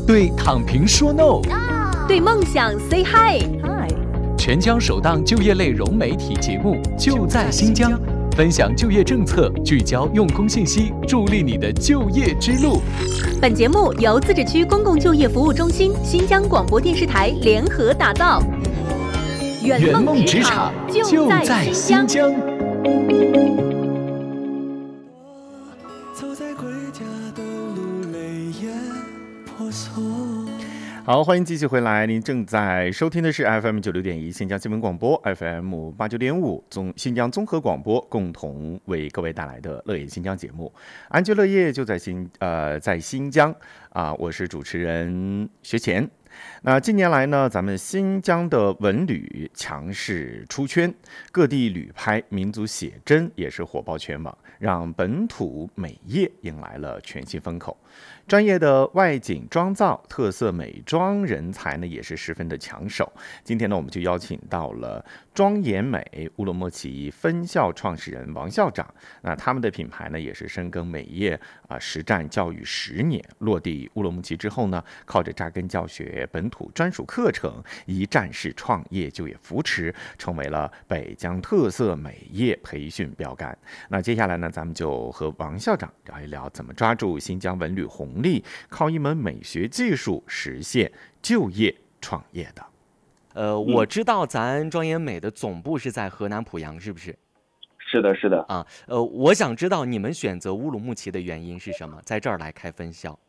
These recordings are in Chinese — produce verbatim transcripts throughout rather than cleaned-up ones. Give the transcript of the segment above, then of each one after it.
对躺平说 no， 对梦想 say hi。 全疆首档就业类融媒体节目就在新疆，分享就业政策，聚焦用工信息，助力你的就业之路。 本节目由自治区公共就业服务中心、新疆广播电视台联合打造。 圆梦职场就在新疆。 好，欢迎继续回来。您正在收听的是 F M 九六点一新疆新闻广播 ，F M 八九点五综新疆综合广播共同为各位带来的乐业新疆节目。安居乐业就在新呃在新疆啊，我是主持人学前。那近年来呢，咱们新疆的文旅强势出圈，各地旅拍、民族写真也是火爆全网，让本土美业迎来了全新风口。专业的外景妆造、特色美妆人才呢，也是十分的抢手。今天呢，我们就邀请到了庄严美乌鲁木齐分校创始人王校长。那他们的品牌呢，也是深耕美业啊，实战教育十年，落地乌鲁木齐之后呢，靠着扎根教学、本土专属课程，一站式创业就业扶持，成为了北疆特色美业培训标杆。那接下来呢，咱们就和王校长聊一聊怎么抓住新疆文旅红利，靠一门美学技术实现就业创业的。 呃，我知道咱庄严美的总部是在河南濮阳，是不是？ 是的，是的。 啊，呃，我想知道你们选择乌鲁木齐的原因是什么，在这儿来开分校。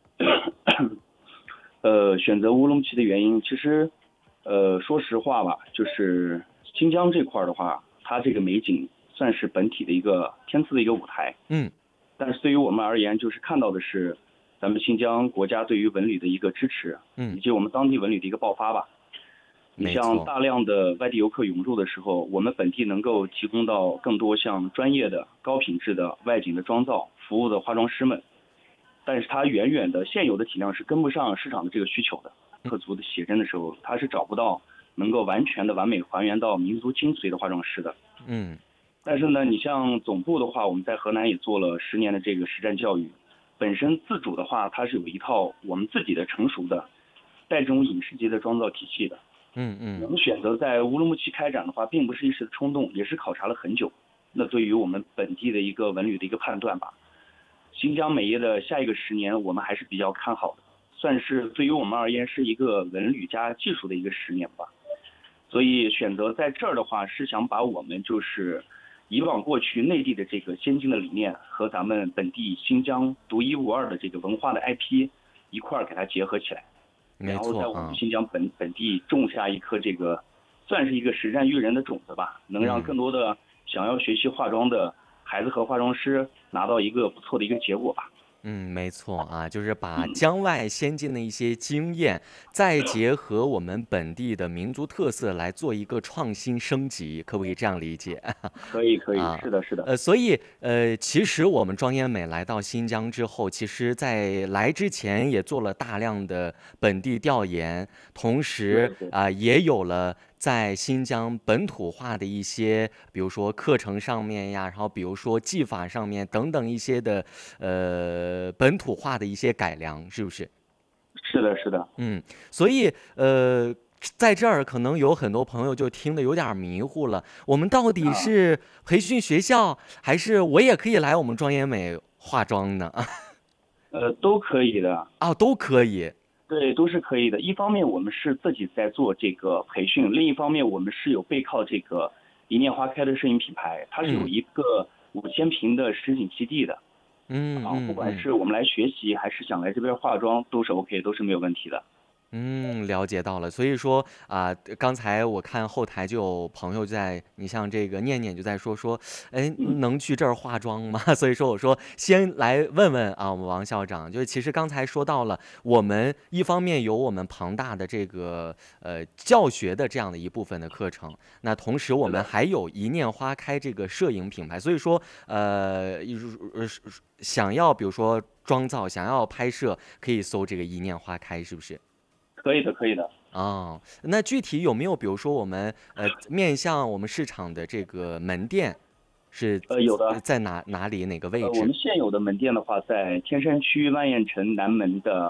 呃，选择乌鲁木齐的原因，其实，呃，说实话吧，就是新疆这块的话，它这个美景算是本体的一个天赐的一个舞台。 嗯。 但是对于我们而言，就是看到的是咱们新疆国家对于文旅的一个支持， 嗯， 以及我们当地文旅的一个爆发吧。你像大量的外地游客涌入的时候，我们本地能够提供到更多像专业的、高品质的外景的妆造服务的化妆师们，但是它远远的现有的体量是跟不上市场的这个需求的。特族的写真的时候，它是找不到能够完全的完美还原到民族精髓的化妆师的。 嗯。 但是呢，你像总部的话，我们在河南也做了十年的这个实战教育，本身自主的话，它是有一套我们自己的成熟的带这种影视级的妆造体系的。 嗯嗯。 我们选择在乌鲁木齐开展的话，并不是一时的冲动，也是考察了很久。那对于我们本地的一个文旅的一个判断吧，新疆美业的下一个十年，我们还是比较看好的，算是对于我们而言是一个文旅加技术的一个十年吧。所以选择在这儿的话，是想把我们就是以往过去内地的这个先进的理念和咱们本地新疆独一无二的这个文化的 I P 一块儿给它结合起来，然后在我们新疆本本地种下一颗这个算是一个实战育人的种子吧，能让更多的想要学习化妆的孩子和化妆师拿到一个不错的一个结果吧。 嗯，没错啊，就是把疆外先进的一些经验，再结合我们本地的民族特色来做一个创新升级，可不可以这样理解？ 可以，可以， 啊、 是的，是的。 呃，所以呃，其实我们庄严美来到新疆之后，其实在来之前也做了大量的本地调研，同时啊、呃，也有了在新疆本土化的一些，比如说课程上面呀，然后比如说技法上面等等一些的呃本土化的一些改良，是不是？ 是的，是的。 嗯，所以呃，在这儿可能有很多朋友就听得有点迷糊了，我们到底是培训学校，还是我也可以来我们庄严美化妆呢？ 呃，都可以的。 啊，都可以。 对，都是可以的。一方面我们是自己在做这个培训，另一方面我们是有背靠这个一念花开的摄影品牌，它是有一个五千平的实景基地的。 嗯， 啊，不管是我们来学习，还是想来这边化妆，都是 OK， 都是没有问题的。 嗯，了解到了。所以说啊、呃，刚才我看后台就有朋友在，你像这个念念就在说说，哎，能去这儿化妆吗？所以说我说先来问问啊，我们王校长，就是其实刚才说到了，我们一方面有我们庞大的这个呃教学的这样的一部分的课程，那同时我们还有一念花开这个摄影品牌，所以说呃想要比如说妆造，想要拍摄，可以搜这个一念花开，是不是？ 可以的，可以的。 哦，那具体有没有，比如说我们呃面向我们市场的这个门店，是呃有的， 在哪哪里哪个位置？ 呃，我们现有的门店的话，在天山区万雁城南门的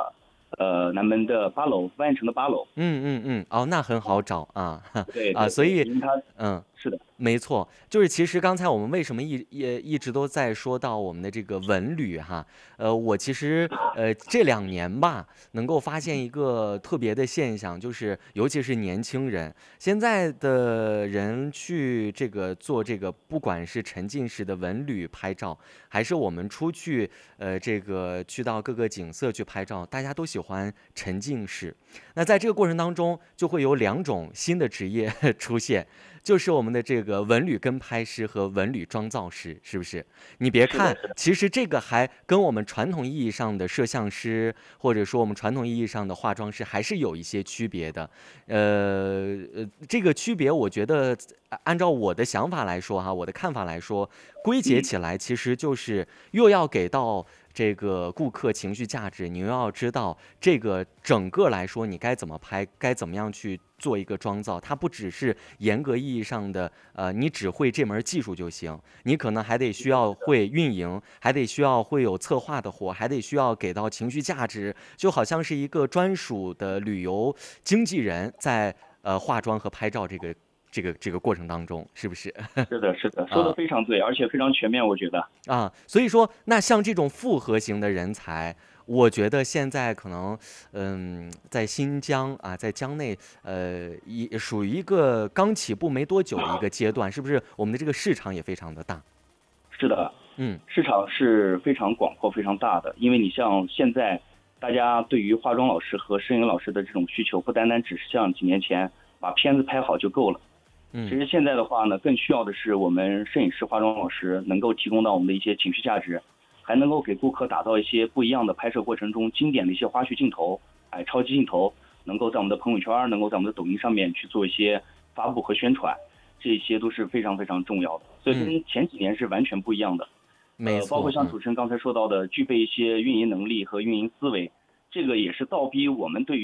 呃南门的八楼，万城的八楼。 嗯嗯嗯，哦，那很好找啊。 对啊， 对所以因为它嗯。 是的。 没错，就是其实刚才我们为什么一也一直都在说到我们的这个文旅哈，呃，我其实呃这两年吧，能够发现一个特别的现象，就是尤其是年轻人，现在的人去这个做这个，不管是沉浸式的文旅拍照，还是我们出去呃这个去到各个景色去拍照，大家都喜欢沉浸式。那在这个过程当中，就会有两种新的职业出现。就是我们的这个文旅跟拍师和文旅妆造师，是不是？你别看，其实这个还跟我们传统意义上的摄像师，或者说我们传统意义上的化妆师，还是有一些区别的。呃呃，这个区别，我觉得按照我的想法来说哈，我的看法来说，归结起来其实就是又要给到这个顾客情绪价值，你又要知道这个整个来说你该怎么拍，该怎么样去做一个妆造，它不只是严格意义上的呃，你只会这门技术就行，你可能还得需要会运营，还得需要会有策划的活，还得需要给到情绪价值，就好像是一个专属的旅游经纪人在呃化妆和拍照这个这个这个过程当中，是不是？ 是的，是的，说的非常对，而且非常全面，我觉得。 啊，所以说，那像这种复合型的人才，我觉得现在可能，嗯，在新疆啊，在疆内，呃，也属于一个刚起步没多久的一个阶段，是不是？我们的这个市场也非常的大。 是的， 嗯， 市场是非常广阔、非常大的，因为你像现在大家对于化妆老师和摄影老师的这种需求，不单单只是像几年前把片子拍好就够了。 嗯， 其实现在的话呢，更需要的是我们摄影师、化妆老师能够提供到我们的一些情绪价值，还能够给顾客打造一些不一样的拍摄过程中经典的一些花絮镜头，哎，超级镜头，能够在我们的朋友圈，能够在我们的抖音上面去做一些发布和宣传，这些都是非常非常重要的。所以跟前几年是完全不一样的。 没错， 呃，包括像主持人刚才说到的，具备一些运营能力和运营思维，这个也是倒逼我们对于